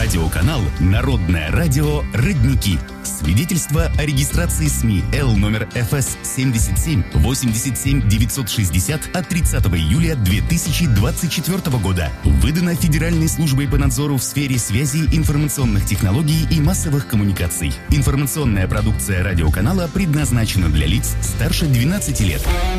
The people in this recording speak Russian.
Радиоканал «Народное радио Родники». Свидетельство о регистрации СМИ Л номер ФС 77 87 960 от 30 июля 2024 года. Выдано Федеральной службой по надзору в сфере связи, информационных технологий и массовых коммуникаций. Информационная продукция радиоканала предназначена для лиц старше 12 лет.